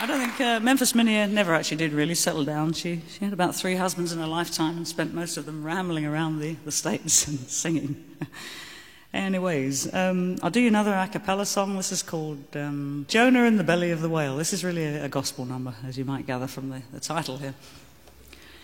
I don't think Memphis Minnie never actually did really settle down. She had about 3 husbands in her lifetime and spent most of them rambling around the States and singing. Anyways, I'll do you another a cappella song. This is called Jonah in the Belly of the Whale. This is really a gospel number, as you might gather from the title here.